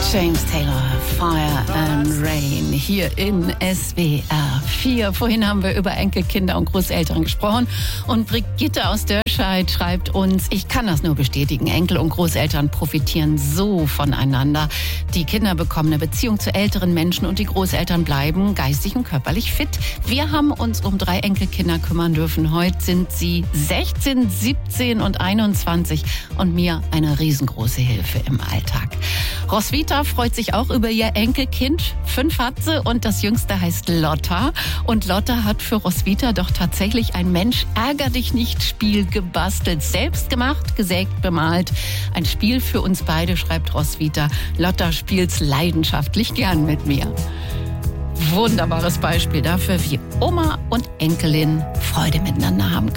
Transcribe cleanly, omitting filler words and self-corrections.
James Taylor, Fire and Rain, hier in SWR 4. Vorhin haben wir über Enkelkinder und Großeltern gesprochen und Brigitte aus Dörscheid schreibt uns, ich kann das nur bestätigen, Enkel und Großeltern profitieren so voneinander. Die Kinder bekommen eine Beziehung zu älteren Menschen und die Großeltern bleiben geistig und körperlich fit. Wir haben uns um 3 Enkelkinder kümmern dürfen. Heute sind sie 16, 17 und 21 und mir eine riesengroße Hilfe im Alltag. Roswitha freut sich auch über ihr Enkelkind. 5 hat sie und das jüngste heißt Lotta. Und Lotta hat für Roswitha doch tatsächlich ein Mensch-ärger-dich-nicht-Spiel gebastelt. Selbst gemacht, gesägt, bemalt. Ein Spiel für uns beide, schreibt Roswitha. Lotta spielt's leidenschaftlich gern mit mir. Wunderbares Beispiel dafür, wie Oma und Enkelin Freude miteinander haben können.